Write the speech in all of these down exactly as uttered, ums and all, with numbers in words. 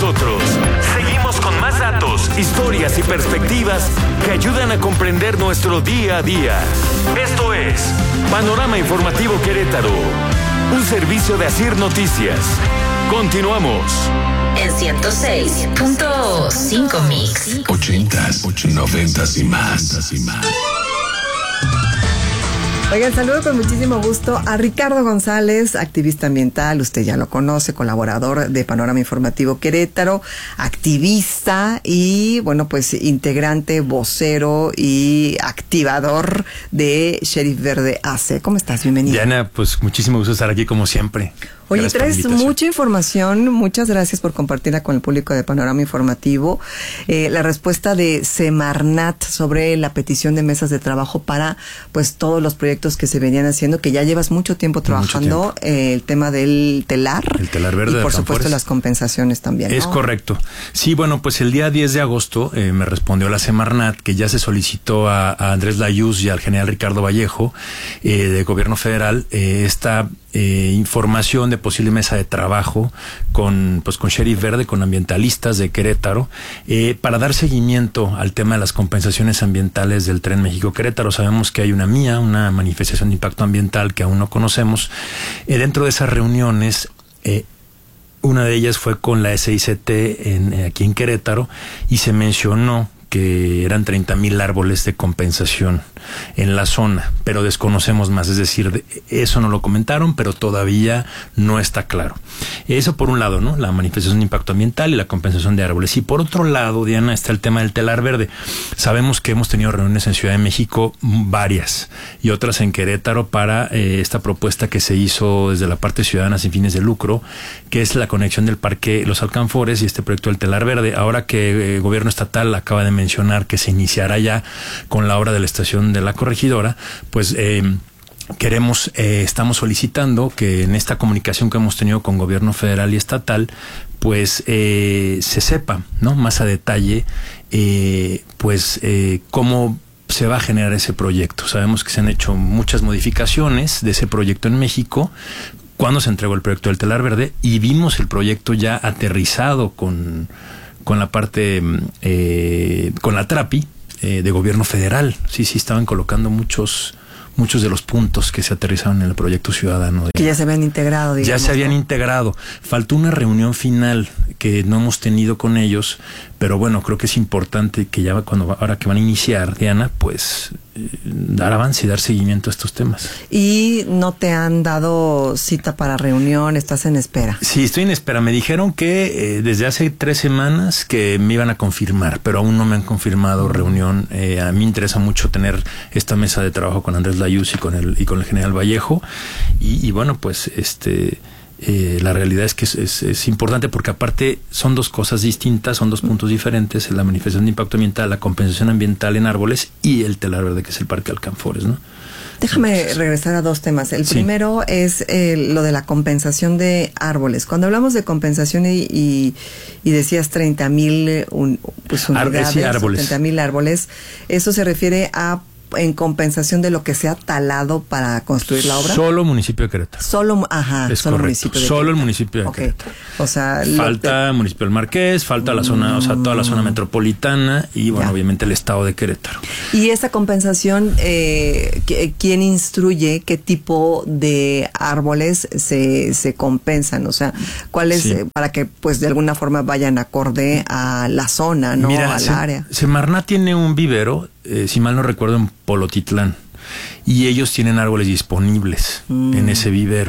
nosotros. Seguimos con más datos, historias y perspectivas que ayudan a comprender nuestro día a día. Esto es Panorama Informativo Querétaro, un servicio de Asir Noticias. Continuamos. En ciento seis punto cinco Mix. Ochentas, noventas y más. y más. Oigan, saludo con muchísimo gusto a Ricardo González, activista ambiental, usted ya lo conoce, colaborador de Panorama Informativo Querétaro, activista y, bueno, pues integrante, vocero y activador de Sheriff Verde A C. ¿Cómo estás? Bienvenido. Diana, pues muchísimo gusto estar aquí como siempre. Oye, Gracias traes mucha información, muchas gracias por compartirla con el público de Panorama Informativo. Eh, la respuesta de Semarnat sobre la petición de mesas de trabajo para pues todos los proyectos que se venían haciendo, que ya llevas mucho tiempo trabajando, mucho tiempo. Eh, el tema del telar. El telar verde. Y por supuesto las compensaciones también, ¿no? Es correcto. Sí, bueno, pues el día diez de agosto eh, me respondió la Semarnat que ya se solicitó a, a Andrés Layuz y al general Ricardo Vallejo eh, de Gobierno Federal eh, esta eh, información de posible mesa de trabajo con pues con Sheriff Verde, con ambientalistas de Querétaro, eh, para dar seguimiento al tema de las compensaciones ambientales del Tren México-Querétaro. Sabemos que hay una M I A, una manifestación de impacto ambiental que aún no conocemos. Eh, dentro de esas reuniones, eh, una de ellas fue con la S I C T en, eh, aquí en Querétaro, y se mencionó que eran treinta mil árboles de compensación en la zona, pero desconocemos más, es decir, eso no lo comentaron, pero todavía no está claro. Eso por un lado, ¿no? La manifestación de impacto ambiental y la compensación de árboles. Y por otro lado, Diana, está el tema del telar verde. Sabemos que hemos tenido reuniones en Ciudad de México, varias, y otras en Querétaro para eh, esta propuesta que se hizo desde la parte ciudadana sin fines de lucro, que es la conexión del Parque Los Alcanfores y este proyecto del telar verde. Ahora que el eh, gobierno estatal acaba de mencionar que se iniciará ya con la obra de la estación de la Corregidora, pues eh, queremos, eh, estamos solicitando que en esta comunicación que hemos tenido con gobierno federal y estatal, pues eh, se sepa, ¿no?, más a detalle, eh, pues eh, cómo se va a generar ese proyecto. Sabemos que se han hecho muchas modificaciones de ese proyecto en México cuando se entregó el proyecto del telar verde, y vimos el proyecto ya aterrizado con con la parte, eh, con la TRAPI eh, de gobierno federal. Sí, sí, estaban colocando muchos muchos de los puntos que se aterrizaron en el proyecto ciudadano. Que ya se habían integrado, digamos. Ya se habían, ¿no?, integrado. Faltó una reunión final que no hemos tenido con ellos, pero bueno, creo que es importante que ya cuando ahora que van a iniciar, Diana, pues eh, dar avance y dar seguimiento a estos temas. ¿Y no te han dado cita para reunión? ¿Estás en espera? Sí, estoy en espera. Me dijeron que eh, desde hace tres semanas que me iban a confirmar, pero aún no me han confirmado reunión. Eh, a mí me interesa mucho tener esta mesa de trabajo con Andrés Layuz y con el y con el general Vallejo, y, y bueno, pues este eh, la realidad es que es, es, es importante porque aparte son dos cosas distintas, son dos puntos diferentes: la manifestación de impacto ambiental, la compensación ambiental en árboles, y el telar verde, que es el Parque Alcanfores, ¿no? Déjame Entonces, regresar a dos temas. El sí. primero es eh, lo de la compensación de árboles. Cuando hablamos de compensación y, y, y decías treinta mil un, pues unidades, sí, árboles. treinta mil árboles, ¿eso se refiere a en compensación de lo que se ha talado para construir la obra? Solo municipio de Querétaro. Solo, ajá, es solo correcto. municipio de Solo Querétaro. el municipio de okay. Querétaro. O sea, falta te... municipio del Marqués, falta la zona, o sea, toda la zona metropolitana y bueno, ya. obviamente el estado de Querétaro. Y esa compensación, eh, ¿quién instruye qué tipo de árboles se, se compensan? O sea, ¿cuáles sí. eh, para que pues de alguna forma vayan acorde a la zona, no Mira, al se, área? Semarnat tiene un vivero, eh, si mal no recuerdo, en Polotitlán, y ellos tienen árboles disponibles mm. en ese vivero.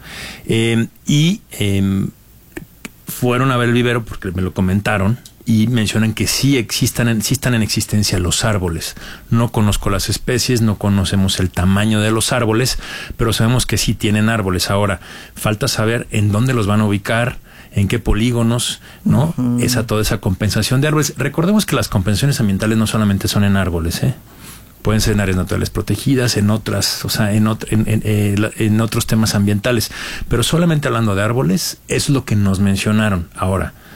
Eh, y eh, fueron a ver el vivero porque me lo comentaron y mencionan que sí existan, sí están en existencia los árboles. No conozco las especies, no conocemos el tamaño de los árboles, pero sabemos que sí tienen árboles. Ahora, falta saber en dónde los van a ubicar, en qué polígonos, ¿no? Uh-huh. Esa, toda esa compensación de árboles. Recordemos que las compensaciones ambientales no solamente son en árboles, ¿eh? Pueden ser en áreas naturales protegidas, en otras, o sea, en, otro, en, en, en, en otros temas ambientales. Pero solamente hablando de árboles, es lo que nos mencionaron. Ahora,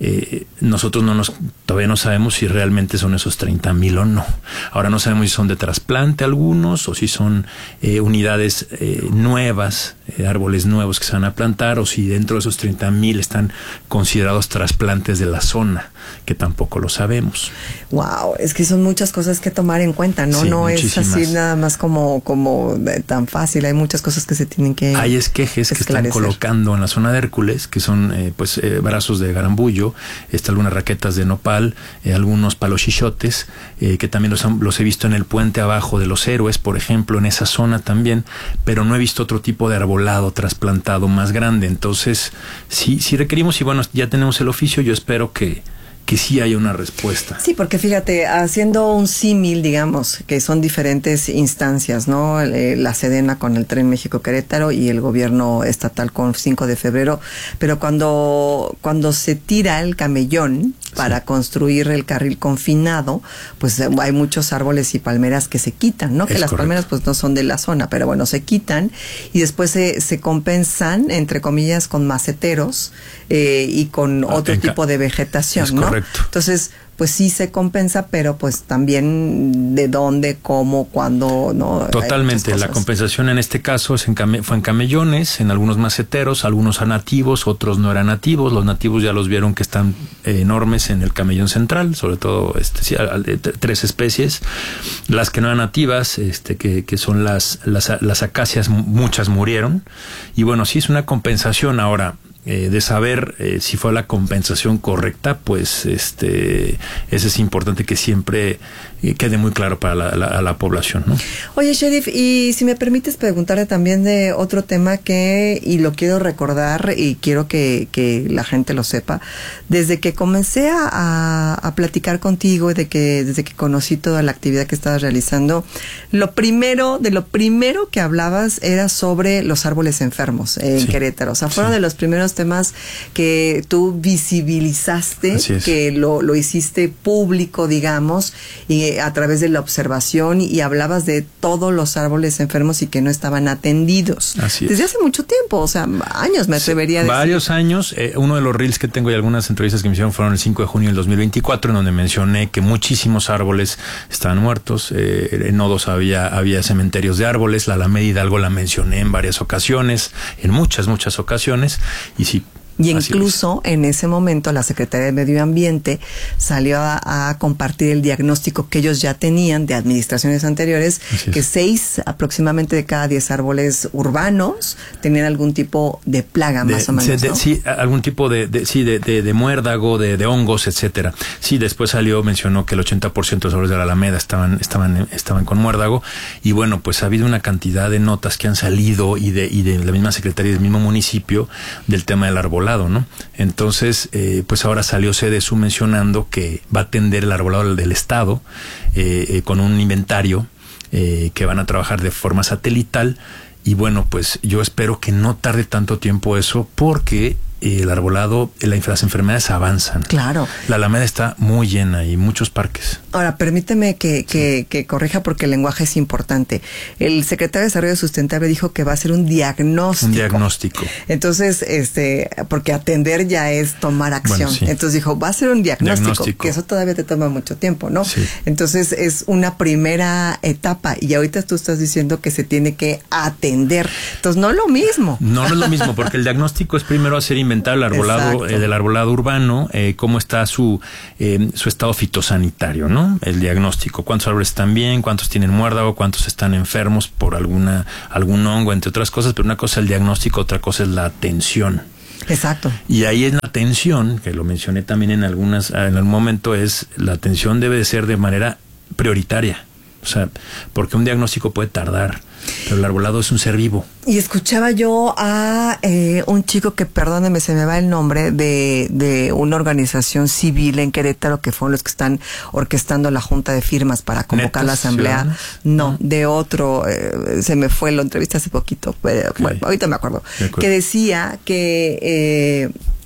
eh, nosotros no nos todavía no sabemos si realmente son esos treinta mil o no. Ahora no sabemos si son de trasplante algunos o si son eh, unidades eh, nuevas, eh, árboles nuevos que se van a plantar, o si dentro de esos treinta mil están considerados trasplantes de la zona, que tampoco lo sabemos. Wow, es que son muchas cosas que tomar en cuenta, ¿no? Sí, no muchísimas. Es así nada más como, como eh, tan fácil, hay muchas cosas que se tienen que Hay esquejes que están colocando en la zona de Hércules, que son eh, pues eh, brazos de garambullo, está algunas raquetas de nopal, eh, algunos palochichotes, eh, que también los, han, los he visto en el puente abajo de los Héroes, por ejemplo, en esa zona también, pero no he visto otro tipo de arbolado trasplantado más grande. Entonces, sí, sí requerimos, y bueno, ya tenemos el oficio, yo espero que que sí haya una respuesta. Sí, porque fíjate, haciendo un símil, digamos, que son diferentes instancias, ¿no? Eh, la Sedena con el Tren México-Querétaro y el gobierno estatal con cinco de febrero, pero cuando, cuando se tira el camellón para sí. construir el carril confinado, pues hay muchos árboles y palmeras que se quitan, ¿no? Que es las correcto. Palmeras pues no son de la zona, pero bueno, se quitan y después se, se compensan, entre comillas, con maceteros eh, y con ah, otro enca- tipo de vegetación, es ¿no? Correcto. Entonces, pues sí se compensa, pero pues también de dónde, cómo, cuándo, ¿no? Totalmente, la compensación en este caso es en came- fue en camellones, en algunos maceteros, algunos a nativos, otros no eran nativos. Los nativos ya los vieron que están eh, enormes en el camellón central, sobre todo este, sí, tres especies. Las que no eran nativas, este, que, que son las, las, las acacias, muchas murieron. Y bueno, sí es una compensación ahora. Eh, de saber eh, si fue la compensación correcta, pues este ese es importante que siempre eh, quede muy claro para la, la, la población, ¿no? Oye, Sheriff, y si me permites preguntarle también de otro tema que, y lo quiero recordar y quiero que, que la gente lo sepa, desde que comencé a, a platicar contigo y de que, desde que conocí toda la actividad que estabas realizando, lo primero, de lo primero que hablabas era sobre los árboles enfermos en sí. Querétaro, o sea, fueron sí. de los primeros temas que tú visibilizaste, que lo, lo hiciste público, digamos, y a través de la observación, y hablabas de todos los árboles enfermos y que no estaban atendidos. Así es. Desde hace mucho tiempo, o sea, años me atrevería sí, a decir. Varios años. Eh, uno de los reels que tengo y algunas entrevistas que me hicieron fueron el cinco de junio del dos mil veinticuatro, en donde mencioné que muchísimos árboles estaban muertos. Eh, en Nodos había, había cementerios de árboles. La Alameda Hidalgo la mencioné en varias ocasiones, en muchas, muchas ocasiones. Y sí, y incluso en ese momento la Secretaría de Medio Ambiente salió a, a compartir el diagnóstico que ellos ya tenían de administraciones anteriores, que seis aproximadamente de cada diez árboles urbanos tenían algún tipo de plaga, de, más o menos, de, ¿no? Sí, algún tipo de, de sí, de, de, de muérdago, de, de hongos, etcétera. Sí, después salió, mencionó que el ochenta por ciento de los árboles de la Alameda estaban, estaban, estaban con muérdago, y bueno, pues ha habido una cantidad de notas que han salido y de, y de la misma Secretaría del mismo municipio del tema del árbol. ¿No? Entonces, eh, pues ahora salió Sedesu mencionando que va a atender el arbolado del Estado eh, eh, con un inventario eh, que van a trabajar de forma satelital, y bueno, pues yo espero que no tarde tanto tiempo eso, porque el arbolado, las enfermedades avanzan. Claro. La Alameda está muy llena y muchos parques. Ahora, permíteme que, que, sí. que corrija, porque el lenguaje es importante. El secretario de Desarrollo Sustentable dijo que va a ser un diagnóstico. Un diagnóstico. Entonces, este, porque atender ya es tomar acción. Bueno, sí. Entonces dijo, va a ser un diagnóstico, diagnóstico, que eso todavía te toma mucho tiempo, ¿no? Sí. Entonces, es una primera etapa, y ahorita tú estás diciendo que se tiene que atender. Entonces, no es lo mismo. No, no es lo mismo, porque el diagnóstico es primero hacer inventario el arbolado, eh, del arbolado urbano, eh, cómo está su eh, su estado fitosanitario, ¿no? El diagnóstico, cuántos árboles están bien, cuántos tienen muérdago, cuántos están enfermos por alguna algún hongo, entre otras cosas, pero una cosa es el diagnóstico, otra cosa es la atención. Exacto. Y ahí en la atención, que lo mencioné también en algunas, en algún momento, es la atención debe de ser de manera prioritaria. O sea, porque un diagnóstico puede tardar, pero el arbolado es un ser vivo. Y escuchaba yo a eh, un chico que, perdóneme, se me va el nombre, de, de una organización civil en Querétaro, que fueron los que están orquestando la junta de firmas para convocar la asamblea. Ciudadanos. No, uh-huh. de otro, eh, se me fue, lo entrevisté hace poquito, pero, okay. Bueno, ahorita me acuerdo, que decía que... Eh,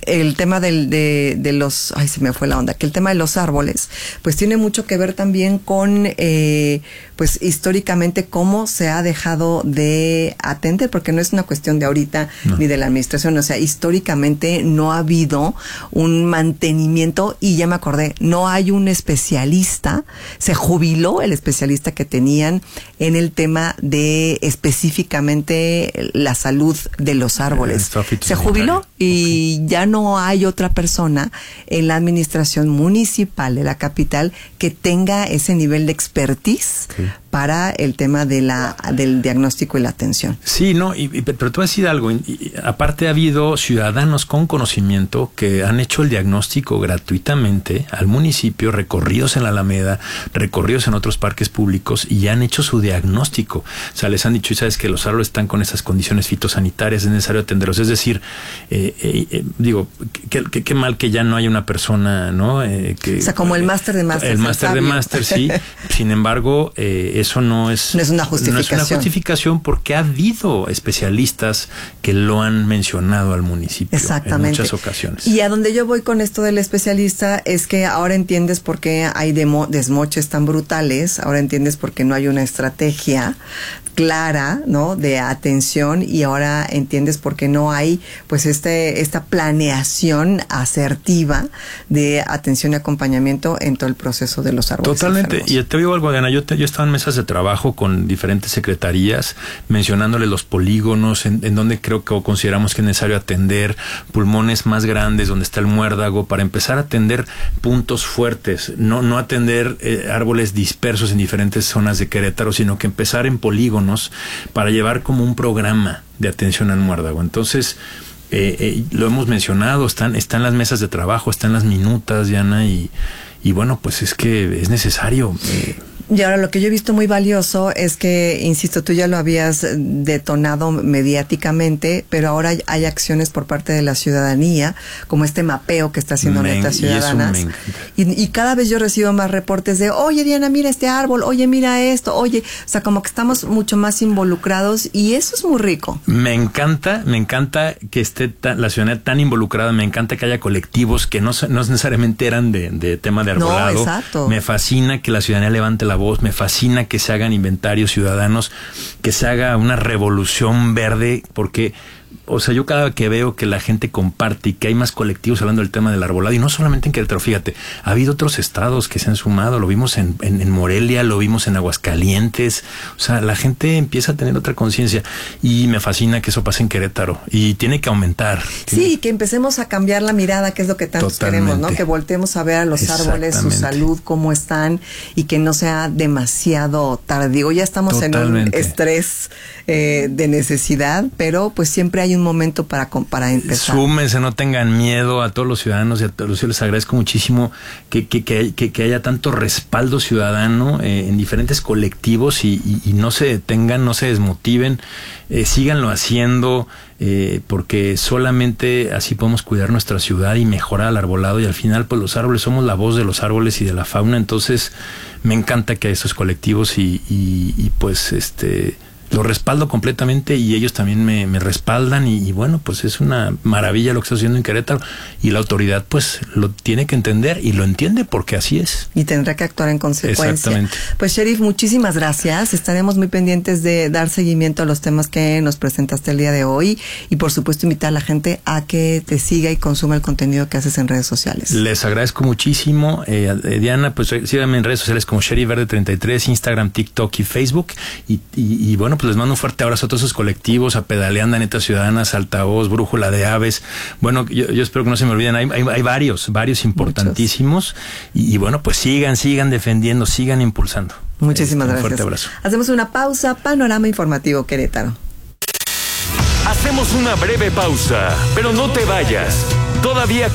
el tema del, de, de los, ay, se me fue la onda, que el tema de los árboles, pues tiene mucho que ver también con, eh, pues históricamente cómo se ha dejado de atender, porque no es una cuestión de ahorita no. ni de la administración, o sea, históricamente no ha habido un mantenimiento y ya me acordé, no hay un especialista, se jubiló el especialista que tenían en el tema de específicamente la salud de los árboles. Se jubiló y okay. ya no hay otra persona en la administración municipal de la capital que tenga ese nivel de expertise okay. para el tema de la del diagnóstico y la atención. Sí, no, y, y, pero te voy a decir algo. Y, y, aparte ha habido ciudadanos con conocimiento que han hecho el diagnóstico gratuitamente al municipio, recorridos en la Alameda, recorridos en otros parques públicos y han hecho su diagnóstico. O sea, les han dicho, y sabes que los árboles están con esas condiciones fitosanitarias, es necesario atenderlos. Es decir, eh, eh, eh, digo, qué mal que ya no haya una persona, ¿no? Eh, que, o sea, como el máster de máster. El máster de máster, sí. Sin embargo, eh, eso no es, no es una justificación. No es una justificación porque ha habido especialistas que lo han mencionado al municipio en muchas ocasiones. Y a donde yo voy con esto del especialista es que ahora entiendes por qué hay demo, desmoches tan brutales, ahora entiendes por qué no hay una estrategia clara, ¿no? De atención, y ahora entiendes por qué no hay pues este esta planeación asertiva de atención y acompañamiento en todo el proceso de los árboles. Totalmente. enfermos. Y te digo algo, Diana, yo, te, yo estaba en mesas de trabajo con diferentes secretarías mencionándole los polígonos en, en donde creo que consideramos que es necesario atender pulmones más grandes, donde está el muérdago, para empezar a atender puntos fuertes, no, no atender eh, árboles dispersos en diferentes zonas de Querétaro, sino que empezar en polígonos para llevar como un programa de atención al muérdago. Entonces, eh, eh, lo hemos mencionado, están, están las mesas de trabajo, están las minutas, Diana, y, y bueno, pues es que es necesario. Eh, Y ahora lo que yo he visto muy valioso es que, insisto, tú ya lo habías detonado mediáticamente, pero ahora hay, hay acciones por parte de la ciudadanía, como este mapeo que está haciendo Netas Ciudadanas. Y, y, y cada vez yo recibo más reportes de, oye Diana, mira este árbol, oye, mira esto, oye, o sea, como que estamos mucho más involucrados y eso es muy rico. Me encanta, me encanta que esté tan, la ciudadanía tan involucrada, me encanta que haya colectivos que no, no necesariamente eran de, de tema de arbolado. No, exacto. Me fascina que la ciudadanía levante la voz, me fascina que se hagan inventarios ciudadanos, que se haga una revolución verde, porque, o sea, yo cada que veo que la gente comparte y que hay más colectivos hablando del tema del arbolado, y no solamente en Querétaro, fíjate, ha habido otros estados que se han sumado, lo vimos en, en, en Morelia, lo vimos en Aguascalientes, o sea, la gente empieza a tener otra conciencia y me fascina que eso pase en Querétaro y tiene que aumentar. Sí, que empecemos a cambiar la mirada, que es lo que tantos Totalmente. queremos, ¿no? Que volteemos a ver a los árboles, su salud, cómo están, y que no sea demasiado tarde. Digo, ya estamos Totalmente. en un estrés eh, de necesidad, pero pues siempre hay un momento para, para empezar. Súmense, no tengan miedo. A todos los ciudadanos y a todos, yo les agradezco muchísimo que, que, que, que, que haya tanto respaldo ciudadano eh, en diferentes colectivos y, y, y no se detengan, no se desmotiven, eh, síganlo haciendo, eh, porque solamente así podemos cuidar nuestra ciudad y mejorar el arbolado, y al final pues los árboles somos la voz de los árboles y de la fauna. Entonces me encanta que haya estos colectivos y, y, y pues este lo respaldo completamente y ellos también me, me respaldan y, y bueno, pues es una maravilla lo que está haciendo en Querétaro y la autoridad pues lo tiene que entender y lo entiende porque así es. Y tendrá que actuar en consecuencia. Exactamente. Pues Sheriff, muchísimas gracias. Estaremos muy pendientes de dar seguimiento a los temas que nos presentaste el día de hoy y por supuesto invitar a la gente a que te siga y consuma el contenido que haces en redes sociales. Les agradezco muchísimo. Eh, Diana, pues síganme en redes sociales como Sheriff Verde treinta y tres, Instagram, TikTok y Facebook y, y, y bueno, pues les mando un fuerte abrazo a todos esos colectivos, a Pedaleando, Netas Ciudadanas, Altavoz, Brújula de Aves. Bueno, yo, yo espero que no se me olviden, hay, hay, hay varios, varios importantísimos y, y bueno, pues sigan, sigan defendiendo, sigan impulsando. Muchísimas este, gracias. Un fuerte abrazo. Hacemos una pausa, Panorama Informativo Querétaro. Hacemos una breve pausa, pero no te vayas. Todavía